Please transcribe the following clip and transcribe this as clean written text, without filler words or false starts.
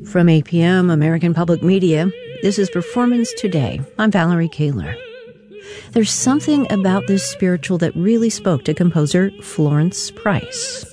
From APM, American Public Media, this is Performance Today. I'm Valerie Kaler. There's something about this spiritual that really spoke to composer Florence Price.